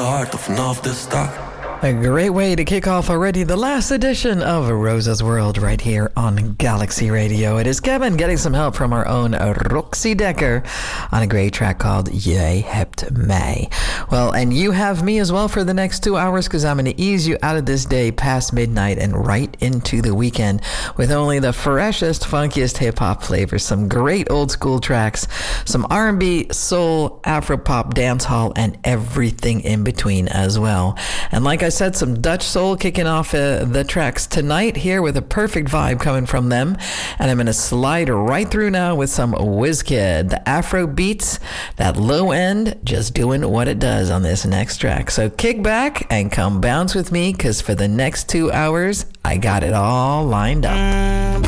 start of vanaf de start. A great way to kick off already the last edition of Rosa's World right here on Galaxy Radio. It is Kevin getting some help from our own Roxy Dekker on a great track called Jij hebt mij. Well, and you have me as well for the next 2 hours because I'm going to ease you out of this day past midnight and right into the weekend with only the freshest, funkiest hip-hop flavors, some great old school tracks, some R&B, soul, Afro-pop, dancehall, and everything in between as well. And like I said, some Dutch soul kicking off the tracks tonight here with a perfect vibe coming from them. And I'm going to slide right through now with some Wizkid, the Afro beats, that low end, just doing what it does on this next track. So kick back and come bounce with me because for the next 2 hours, I got it all lined up.